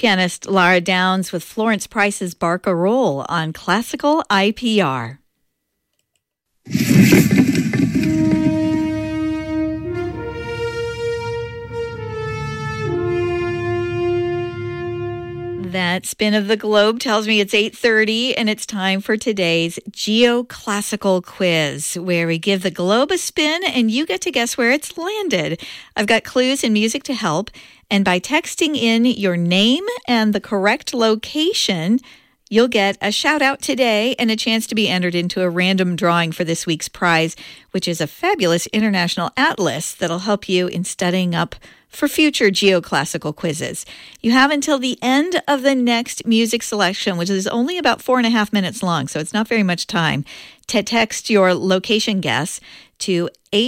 Pianist Lara Downs with Florence Price's Barcarolle on Classical IPR. That spin of the globe tells me it's 8:30 and it's time for today's Geoclassical quiz, where we give the globe a spin and you get to guess where it's landed. I've got clues and music to help, and by texting in your name and the correct location, you'll get a shout out today and a chance to be entered into a random drawing for this week's prize, which is a fabulous international atlas that'll help you in studying up for future geoclassical quizzes. You have until the end of the next music selection, which is only about 4.5 minutes long, so it's not very much time, to text your location guess to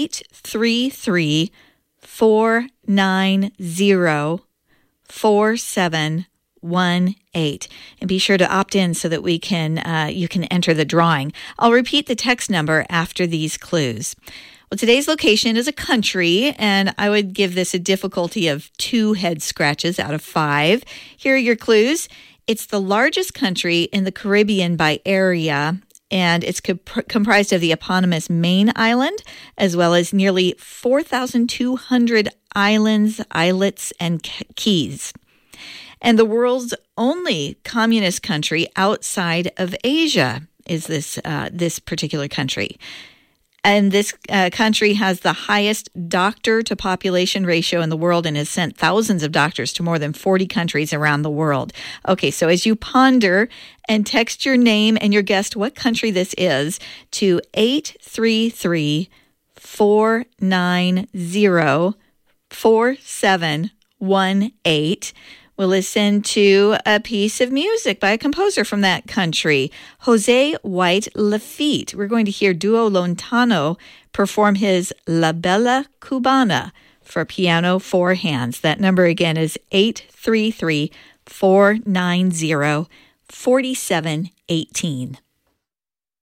833-490-4718. And be sure to opt in so that you can enter the drawing. I'll repeat the text number after these clues. Well, today's location is a country, and I would give this a difficulty of 2 head scratches out of 5. Here are your clues. It's the largest country in the Caribbean by area, and it's comprised of the eponymous main island, as well as nearly 4,200 islands, islets, and keys. And the world's only communist country outside of Asia is this particular country. And this country has the highest doctor-to-population ratio in the world and has sent thousands of doctors to more than 40 countries around the world. Okay, so as you ponder and text your name and your guess what country this is to 833-490-4718, we'll listen to a piece of music by a composer from that country, Jose White Lafitte. We're going to hear Duo Lontano perform his La Bella Cubana for piano 4 hands. That number again is 833-490-4718.